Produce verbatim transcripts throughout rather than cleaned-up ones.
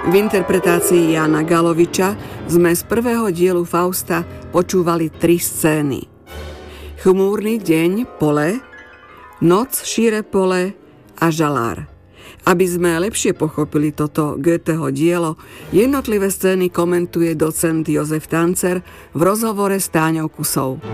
V interpretácii Jána Galoviča sme z prvého dielu Fausta počúvali tri scény. Chmúrny deň, pole, noc, šíre pole a žalár. Aby sme lepšie pochopili toto Goetheho dielo, jednotlivé scény komentuje docent Jozef Tancer v rozhovore s Táňou Kusou.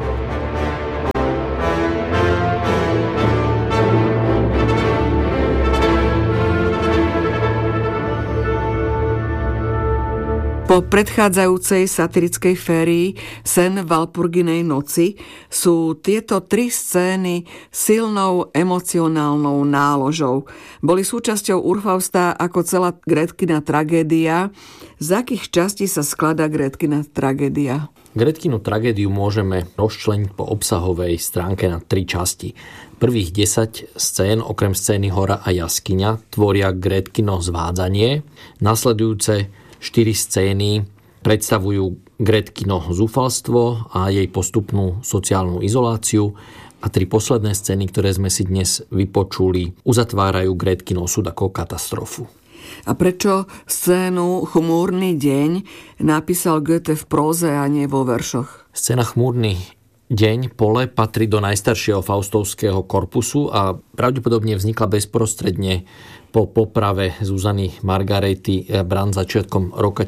Po predchádzajúcej satirickej férii Sen Walpurginej noci sú tieto tri scény silnou emocionálnou náložou. Boli súčasťou Urfausta ako celá Gretkina tragédia. Z akých častí sa skladá Gretkina tragédia? Gretkinu tragédiu môžeme rozčleniť po obsahovej stránke na tri časti. Prvých desať scén, okrem scény Hora a jaskyňa, tvoria Gretkino zvádzanie. Nasledujúce štyri scény predstavujú Gretkino zúfalstvo a jej postupnú sociálnu izoláciu a tri posledné scény, ktoré sme si dnes vypočuli, uzatvárajú Gretkino osud ako katastrofu. A prečo scénu Chmúrny deň napísal Goethe v próze a nie vo veršoch? Scéna Chmúrny deň, pole patrí do najstaršieho faustovského korpusu a pravdepodobne vznikla bezprostredne po poprave Zuzany Margarety Brand začiatkom roka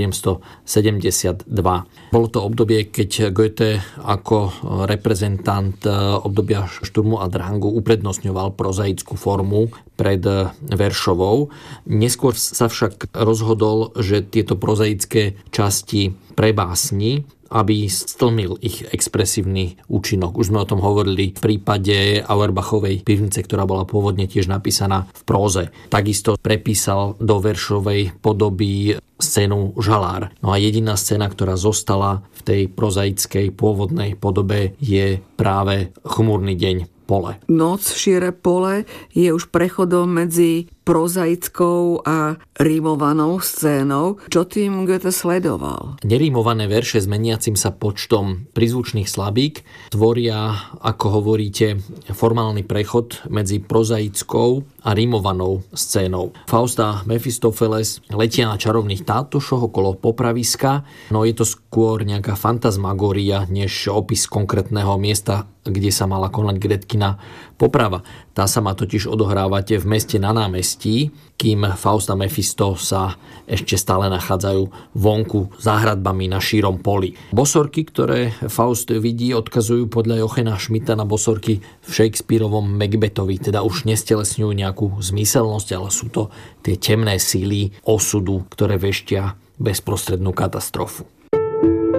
tisícsedemstosedemdesiatdva. Bolo to obdobie, keď Goethe ako reprezentant obdobia šturmu a drangu uprednostňoval prozaickú formu pred veršovou. Neskôr sa však rozhodol, že tieto prozaické časti prebásni, aby stlmil ich expresívny účinok. Už sme o tom hovorili v prípade Auerbachovej pivnice, ktorá bola pôvodne tiež napísaná v próze. Takisto prepísal do veršovej podoby scénu Žalár. No a jediná scéna, ktorá zostala v tej prozaickej pôvodnej podobe, je práve Chmúrny deň, pole. Noc, šíre pole je už prechodom medzi prozaickou a rímovanou scénou. Čo tým Goethe sledoval? Nerímované verše s meniacim sa počtom prizvučných slabík tvoria, ako hovoríte, formálny prechod medzi prozaickou a rímovanou scénou. Faust a Mefistofeles letia na čarovných tátošoch okolo popraviska, no je to skôr nejaká fantasmagória, než opis konkrétneho miesta, kde sa mala konať Gretkina poprava. Tá sa má totiž odohrávať v meste na námestí, kým Faust a Mefisto sa ešte stále nachádzajú vonku za hradbami na šírom poli. Bosorky, ktoré Faust vidí, odkazujú podľa Jochena Schmidta na bosorky v Shakespearovom Macbethovi, teda už nestelesňujú nejakú zmyselnosť, ale sú to tie temné síly osudu, ktoré veštia bezprostrednú katastrofu.